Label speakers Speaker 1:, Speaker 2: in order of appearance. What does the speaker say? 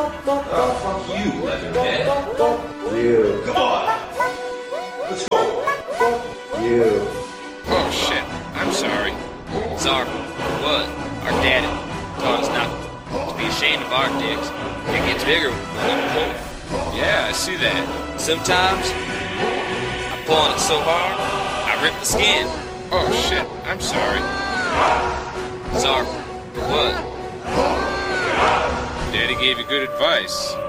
Speaker 1: Oh, fuck you, Leatherhead.
Speaker 2: You.
Speaker 1: Come on. Let's go.
Speaker 2: You.
Speaker 3: Oh shit, I'm sorry. Sorry. What? Our daddy taught us not to be ashamed of our dicks. It gets bigger when you pull it. Yeah, I see that. Sometimes I'm pulling it so hard, I rip the skin. Oh shit, I'm sorry. Sorry. For what? Daddy gave you good advice.